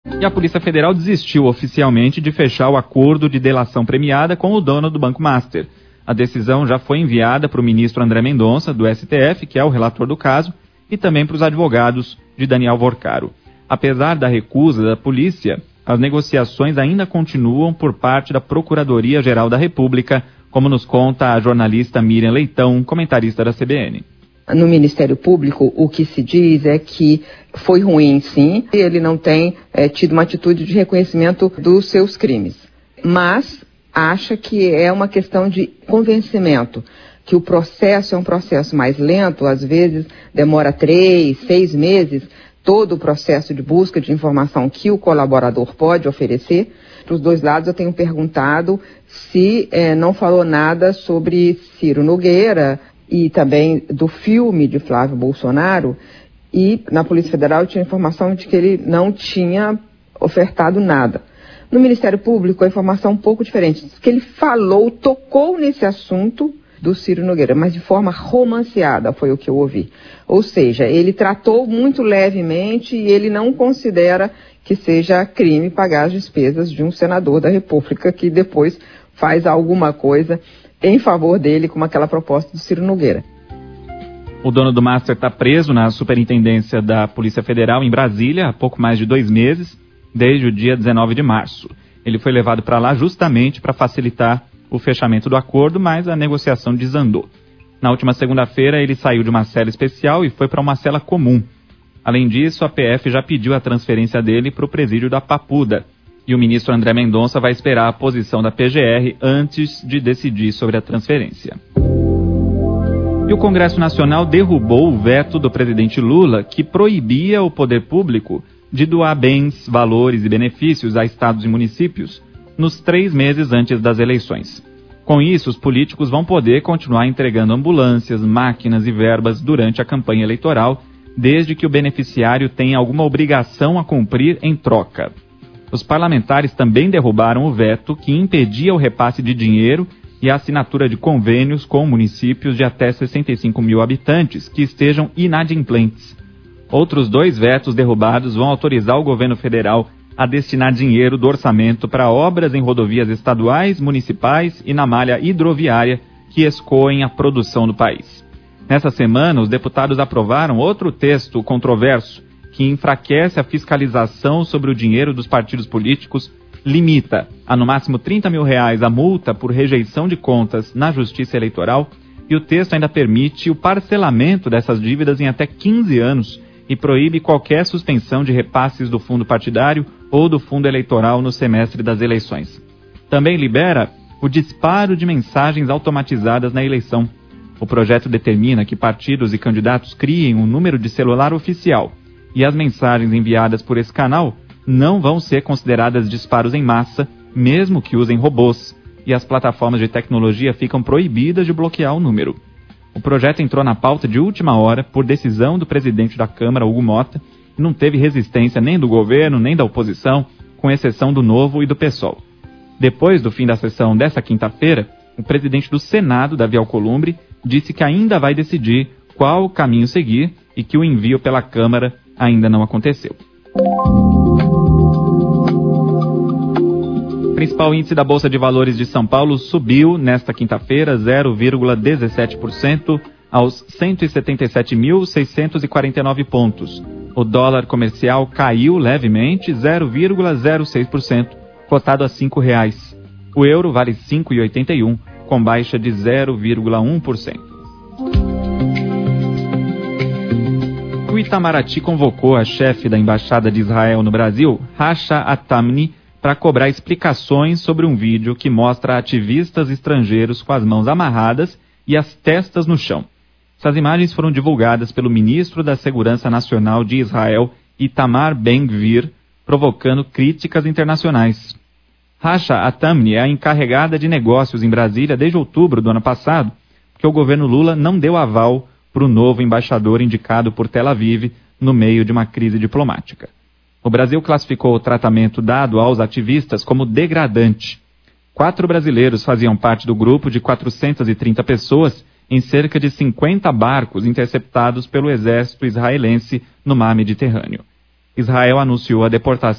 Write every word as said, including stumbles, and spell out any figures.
E a Polícia Federal desistiu oficialmente de fechar o acordo de delação premiada com o dono do Banco Master. A decisão já foi enviada para o ministro André Mendonça, do S T F, que é o relator do caso, e também para os advogados de Daniel Vorcaro. Apesar da recusa da polícia, as negociações ainda continuam por parte da Procuradoria-Geral da República, como nos conta a jornalista Miriam Leitão, comentarista da C B N. No Ministério Público, o que se diz é que foi ruim, sim, e ele não tem é, tido uma atitude de reconhecimento dos seus crimes. Mas acha que é uma questão de convencimento, que o processo é um processo mais lento, às vezes demora três, seis meses, todo o processo de busca de informação que o colaborador pode oferecer. Para os dois lados, eu tenho perguntado se é, não falou nada sobre Ciro Nogueira e também do filme de Flávio Bolsonaro, e na Polícia Federal tinha informação de que ele não tinha ofertado nada. No Ministério Público, a informação é um pouco diferente, diz que ele falou, tocou nesse assunto do Ciro Nogueira, mas de forma romanceada, foi o que eu ouvi. Ou seja, ele tratou muito levemente e ele não considera que seja crime pagar as despesas de um senador da República que depois faz alguma coisa em favor dele, como aquela proposta do Ciro Nogueira. O dono do Master está preso na Superintendência da Polícia Federal em Brasília há pouco mais de dois meses, desde o dia dezenove de março. Ele foi levado para lá justamente para facilitar o fechamento do acordo, mas a negociação desandou. Na última segunda-feira, ele saiu de uma cela especial e foi para uma cela comum. Além disso, a P F já pediu a transferência dele para o presídio da Papuda. E o ministro André Mendonça vai esperar a posição da P G R antes de decidir sobre a transferência. E o Congresso Nacional derrubou o veto do presidente Lula, que proibia o poder público de doar bens, valores e benefícios a estados e municípios nos três meses antes das eleições. Com isso, os políticos vão poder continuar entregando ambulâncias, máquinas e verbas durante a campanha eleitoral, desde que o beneficiário tenha alguma obrigação a cumprir em troca. Os parlamentares também derrubaram o veto que impedia o repasse de dinheiro e a assinatura de convênios com municípios de até sessenta e cinco mil habitantes que estejam inadimplentes. Outros dois vetos derrubados vão autorizar o governo federal a destinar dinheiro do orçamento para obras em rodovias estaduais, municipais e na malha hidroviária que escoem a produção do país. Nessa semana, os deputados aprovaram outro texto controverso que enfraquece a fiscalização sobre o dinheiro dos partidos políticos, limita a no máximo trinta mil reais a multa por rejeição de contas na Justiça Eleitoral e o texto ainda permite o parcelamento dessas dívidas em até quinze anos e proíbe qualquer suspensão de repasses do fundo partidário ou do fundo eleitoral no semestre das eleições. Também libera o disparo de mensagens automatizadas na eleição. O projeto determina que partidos e candidatos criem um número de celular oficial e as mensagens enviadas por esse canal não vão ser consideradas disparos em massa, mesmo que usem robôs, e as plataformas de tecnologia ficam proibidas de bloquear o número. O projeto entrou na pauta de última hora por decisão do presidente da Câmara, Hugo Mota, e não teve resistência nem do governo, nem da oposição, com exceção do Novo e do PSOL. Depois do fim da sessão dessa quinta-feira, o presidente do Senado, Davi Alcolumbre, disse que ainda vai decidir qual o caminho seguir e que o envio pela Câmara ainda não aconteceu. O principal índice da Bolsa de Valores de São Paulo subiu nesta quinta-feira zero vírgula dezessete por cento aos cento e setenta e sete mil, seiscentos e quarenta e nove pontos. O dólar comercial caiu levemente zero vírgula zero seis por cento, cotado a cinco reais. O euro vale cinco reais e oitenta e um centavos, com baixa de zero vírgula um por cento. O Itamaraty convocou a chefe da Embaixada de Israel no Brasil, Rasha Atamni, para cobrar explicações sobre um vídeo que mostra ativistas estrangeiros com as mãos amarradas e as testas no chão. Essas imagens foram divulgadas pelo ministro da Segurança Nacional de Israel, Itamar Ben-Gvir, provocando críticas internacionais. Rasha Atamni é a encarregada de negócios em Brasília desde outubro do ano passado, porque o governo Lula não deu aval para o novo embaixador indicado por Tel Aviv no meio de uma crise diplomática. O Brasil classificou o tratamento dado aos ativistas como degradante. Quatro brasileiros faziam parte do grupo de quatrocentas e trinta pessoas em cerca de cinquenta barcos interceptados pelo exército israelense no mar Mediterrâneo. Israel anunciou a deportação